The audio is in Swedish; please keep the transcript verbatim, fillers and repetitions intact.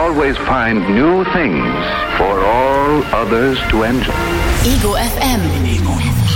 always find new things for all others to enjoy. Ego F M.